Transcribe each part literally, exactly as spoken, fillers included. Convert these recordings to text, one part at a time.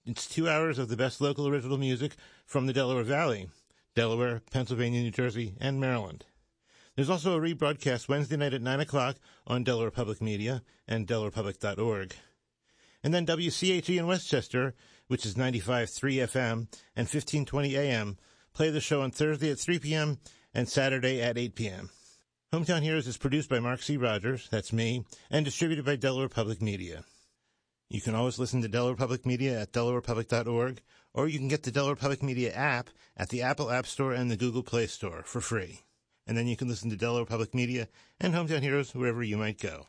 It's two hours of the best local original music from the Delaware Valley, Delaware, Pennsylvania, New Jersey, and Maryland. There's also a rebroadcast Wednesday night at nine o'clock on Delaware Public Media and delaware public dot org. And then W C H E in Westchester, which is ninety-five point three F M and fifteen twenty A M, play the show on Thursday at three p.m. and Saturday at eight p.m. Hometown Heroes is produced by Mark C. Rogers, that's me, and distributed by Delaware Public Media. You can always listen to Delaware Public Media at delaware public dot org, or you can get the Delaware Public Media app at the Apple App Store and the Google Play Store for free. And then you can listen to Delaware Public Media and Hometown Heroes wherever you might go.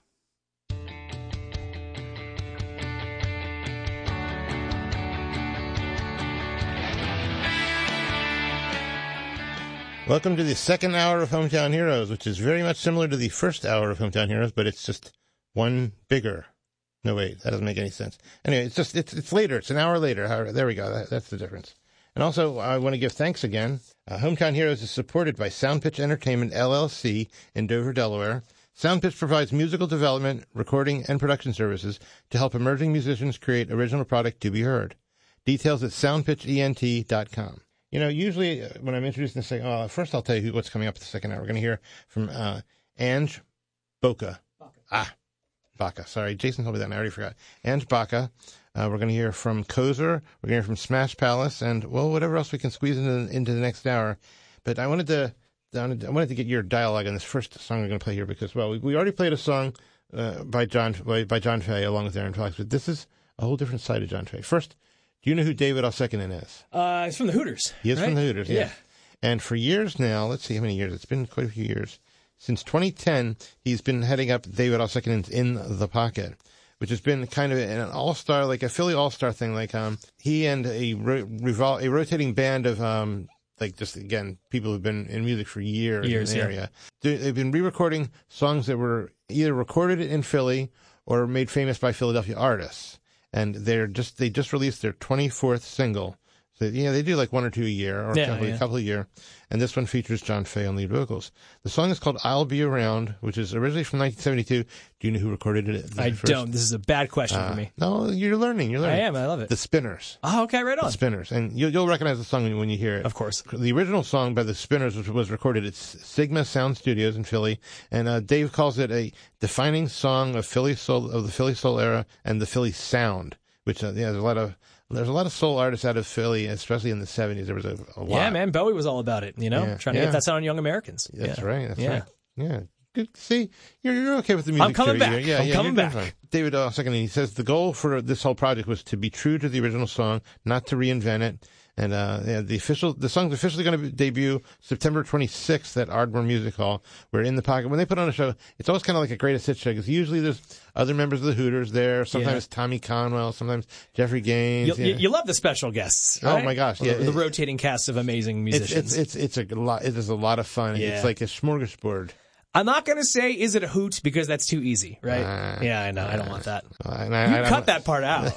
Welcome to the second hour of Hometown Heroes, which is very much similar to the first hour of Hometown Heroes, but it's just one bigger. No, wait, that doesn't make any sense. Anyway, it's just, it's it's later. It's an hour later. However, there we go. That, that's the difference. And also, I want to give thanks again. Uh, Hometown Heroes is supported by Soundpitch Entertainment, L L C, in Dover, Delaware. Soundpitch provides musical development, recording, and production services to help emerging musicians create original product to be heard. Details at soundpitch ent dot com. You know, usually when I'm introducing the second, oh, first I'll tell you what's coming up the second hour. We're going to hear from uh, Ange Boca. Baca. Ah, Baca. Sorry, Jason told me that and I already forgot. Ange Baca. Uh, we're going to hear from Kozer. We're going to hear from Smash Palace, and well, whatever else we can squeeze into into the next hour. But I wanted to, I wanted, I wanted to get your dialogue on this first song we're going to play here because, well, we, we already played a song uh, by John by, by John Fay along with Aaron Fox, but this is a whole different side of John Fay. First. Do you know who David Alsekinen is? Uh, he's from the Hooters. He is right? from the Hooters, yeah. yeah. And for years now, let's see how many years. It's been quite a few years. Since twenty ten, he's been heading up David Alsekinen's In the Pocket, which has been kind of an all-star, like a Philly all-star thing. Like um, he and a ro- revol- a rotating band of um, like just again people who've been in music for years, years in the yeah. area. They've been re-recording songs that were either recorded in Philly or made famous by Philadelphia artists. And they're just they just released their twenty-fourth single. So, yeah, they do like one or two a year, or yeah, a, couple, yeah. a couple a year. And this one features John Fay on lead vocals. The song is called I'll Be Around, which is originally from nineteen seventy-two. Do you know who recorded it? I first? don't. This is a bad question uh, for me. No, you're learning. You're learning. I am. I love it. The Spinners. Oh, okay, right on. The Spinners. And you'll, you'll recognize the song when, when you hear it. Of course. The original song by the Spinners, which was recorded at Sigma Sound Studios in Philly. And uh, Dave calls it a defining song of Philly soul, of the Philly soul era and the Philly sound. Which uh, yeah, there's a lot of there's a lot of soul artists out of Philly, especially in the seventies. There was a, a lot. Yeah, man, Bowie was all about it. You know, yeah, trying to yeah. get that sound on Young Americans. That's yeah. right. That's yeah. right. Yeah. Good. See, you're you're okay with the music. I'm coming too. back. You're, yeah, I'm yeah, coming you're back. fine. David uh, second, he says the goal for this whole project was to be true to the original song, not to reinvent it. And uh, yeah, the official, the song's officially going to debut September twenty-sixth at Ardmore Music Hall. We're in the pocket. When they put on a show, it's always kind of like a greatest hits show because usually there's other members of the Hooters there. Sometimes yeah. it's Tommy Conwell, sometimes Jeffrey Gaines. You, yeah. you, you love the special guests. Right? Oh my gosh! Yeah, the, the it, rotating cast of amazing musicians. It's it's it's, it's a lot. It is a lot of fun. Yeah. It's like a smorgasbord. I'm not going to say, is it a hoot, because that's too easy, right? Uh, yeah, I know. I don't want that. Uh, and I, you I, cut that part out.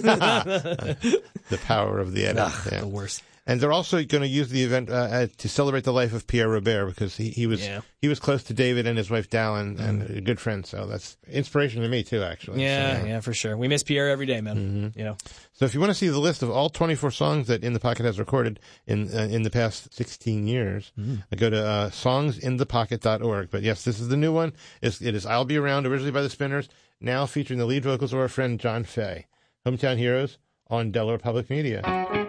The power of the edit. Ugh, yeah. The worst. And they're also going to use the event uh, uh, to celebrate the life of Pierre Robert because he, he was yeah. he was close to David and his wife Dallin and mm. a good friend. So that's inspiration to me too, actually. Yeah, so, yeah. yeah, for sure. We miss Pierre every day, man. Mm-hmm. You know. So if you want to see the list of all twenty-four songs that In the Pocket has recorded in uh, in the past sixteen years, mm. go to uh, songs in the pocket dot org. But yes, this is the new one. It's, it is I'll Be Around, originally by the Spinners, now featuring the lead vocals of our friend John Fay. Hometown Heroes on Delaware Public Media.